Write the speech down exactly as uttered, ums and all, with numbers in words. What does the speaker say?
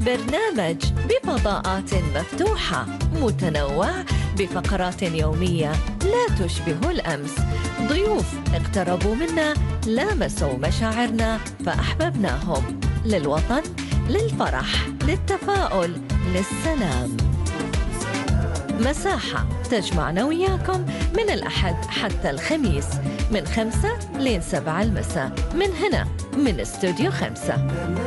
برنامج بفضاءات مفتوحة متنوع بفقرات يومية لا تشبه الأمس. ضيوف اقتربوا منا، لامسوا مشاعرنا فأحببناهم. للوطن، للفرح، للتفاؤل، للسلام. مساحة تجمعنا وياكم من الأحد حتى الخميس من خمسة لين سبعة المساء، من هنا من استوديو خمسة.